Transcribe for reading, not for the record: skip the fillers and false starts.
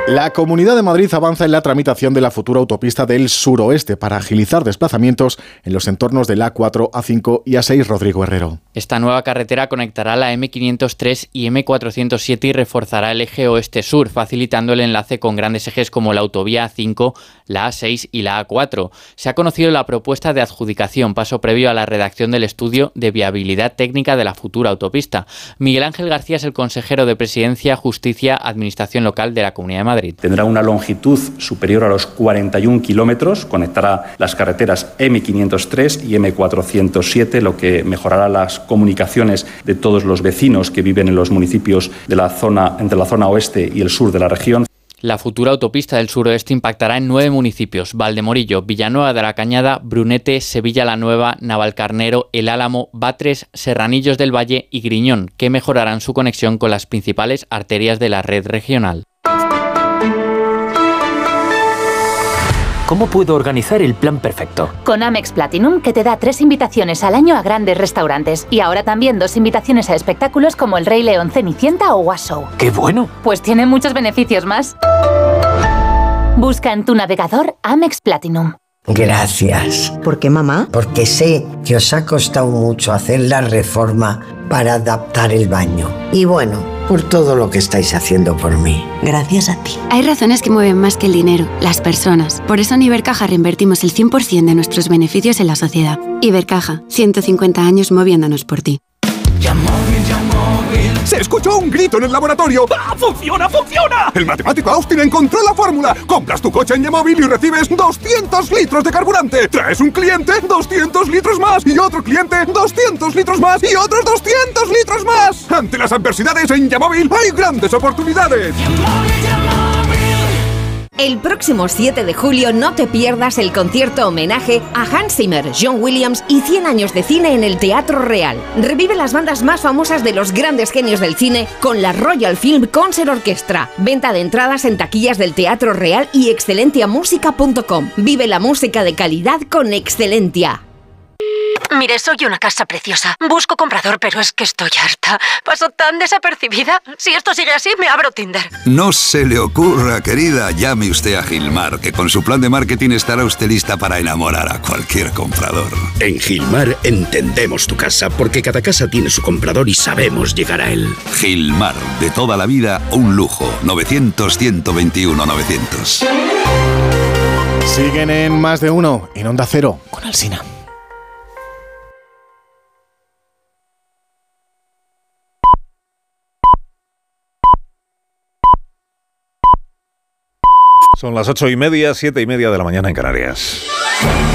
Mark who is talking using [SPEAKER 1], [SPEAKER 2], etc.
[SPEAKER 1] La Comunidad de Madrid avanza en la tramitación de la futura autopista del suroeste para agilizar desplazamientos en los entornos del A4, A5 y A6. Rodrigo Herrero.
[SPEAKER 2] Esta nueva carretera conectará la M503 y M407 y reforzará el eje oeste-sur, facilitando el enlace con grandes ejes como la autovía A5, la A6 y la A4. Se ha conocido la propuesta de adjudicación, paso previo a la redacción del estudio de viabilidad técnica de la futura autopista. Miguel Ángel García es el consejero de Presidencia, Justicia, Administración Local de la Comunidad de Madrid.
[SPEAKER 3] Tendrá una longitud superior a los 41 kilómetros, conectará las carreteras M503 y M407, lo que mejorará las comunicaciones de todos los vecinos que viven en los municipios de la zona, entre la zona oeste y el sur de la región.
[SPEAKER 2] La futura autopista del suroeste impactará en 9 municipios: Valdemorillo, Villanueva de la Cañada, Brunete, Sevilla la Nueva, Navalcarnero, El Álamo, Batres, Serranillos del Valle y Griñón, que mejorarán su conexión con las principales arterias de la red regional.
[SPEAKER 4] ¿Cómo puedo organizar el plan perfecto?
[SPEAKER 5] Con Amex Platinum, que te da 3 invitaciones al año a grandes restaurantes. Y ahora también 2 invitaciones a espectáculos como El Rey León, Cenicienta o Was Show.
[SPEAKER 4] ¡Qué bueno!
[SPEAKER 5] Pues tiene muchos beneficios más. Busca en tu navegador Amex Platinum.
[SPEAKER 6] Gracias.
[SPEAKER 7] ¿Por qué, mamá?
[SPEAKER 6] Porque sé que os ha costado mucho hacer la reforma para adaptar el baño. Y bueno, por todo lo que estáis haciendo por mí.
[SPEAKER 7] Gracias a ti.
[SPEAKER 8] Hay razones que mueven más que el dinero, las personas. Por eso en Ibercaja reinvertimos el 100% de nuestros beneficios en la sociedad. Ibercaja, 150 años moviéndonos por ti.
[SPEAKER 9] ¡Se escuchó un grito en el laboratorio! ¡Ah, funciona, funciona! El matemático Austin encontró la fórmula. Compras tu coche en Yamóvil y recibes 200 litros de carburante. Traes un cliente, 200 litros más. Y otro cliente, 200 litros más. Y otros 200 litros más. Ante las adversidades en Yamóvil hay grandes oportunidades.
[SPEAKER 10] El próximo 7 de julio no te pierdas el concierto homenaje a Hans Zimmer, John Williams y 100 años de cine en el Teatro Real. Revive las bandas más famosas de los grandes genios del cine con la Royal Film Concert Orchestra. Venta de entradas en taquillas del Teatro Real y excelentiamusica.com. Vive la música de calidad con Excelentia.
[SPEAKER 11] Mire, soy una casa preciosa. Busco comprador, pero es que estoy harta. Paso tan desapercibida. Si esto sigue así, me abro Tinder.
[SPEAKER 12] No se le ocurra, querida. Llame usted a Gilmar, que con su plan de marketing estará usted lista para enamorar a cualquier comprador.
[SPEAKER 13] En Gilmar entendemos tu casa, porque cada casa tiene su comprador y sabemos llegar a él.
[SPEAKER 12] Gilmar, de toda la vida, un lujo. 900-121-900.
[SPEAKER 1] Siguen en Más de Uno, en Onda Cero, con Alsina.
[SPEAKER 14] Son las 8:30, 7:30 de la mañana en Canarias.